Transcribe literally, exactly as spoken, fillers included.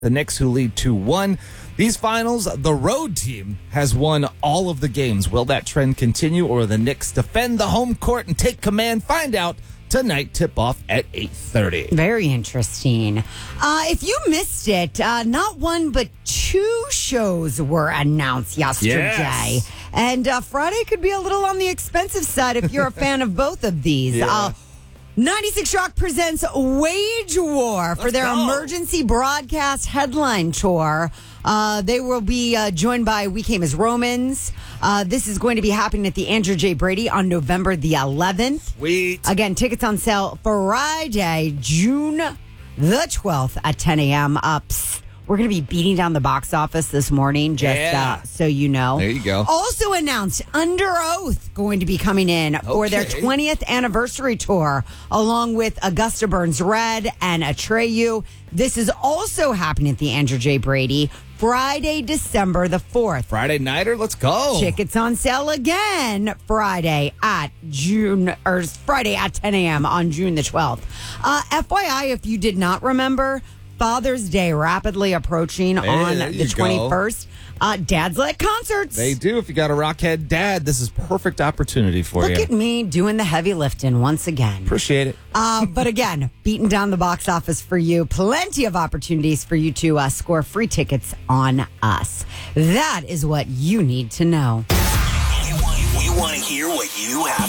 The Knicks, who lead two one. These finals, the road team has won all of the games. Will that trend continue, or will the Knicks defend the home court and take command? Find out tonight, tip-off at eight thirty. Very interesting. Uh, if you missed it, uh, not one but two shows were announced yesterday. Yes. And uh, Friday could be a little on the expensive side if you're a fan of both of these. Yeah. Uh, ninety-six Rock presents Wage War for Let's their go. emergency broadcast headline tour. Uh, they will be uh, joined by We Came as Romans. Uh, this is going to be happening at the Andrew J. Brady on November the eleventh. Sweet. Again, tickets on sale Friday, June the twelfth at ten a.m. Ups. We're going to be beating down the box office this morning, just Yeah. uh, so you know. There you go. Also announced, Under Oath going to be coming in for their Okay. twentieth anniversary tour, along with Augusta Burns Red and Atreyu. This is also happening at the Andrew J. Brady, Friday, December the fourth. Friday nighter, let's go. Tickets on sale again Friday at June or Friday at ten a.m. on June the twelfth. Uh, F Y I, if you did not remember, Father's Day rapidly approaching Hey, on there the you go. twenty-first. Uh, dads like concerts. They do. If you got a rockhead dad, this is perfect opportunity for Look you. at me doing the heavy lifting once again. Appreciate it. Uh, but again, beating down the box office for you. Plenty of opportunities for you to uh, score free tickets on us. That is what you need to know. We want to hear what you have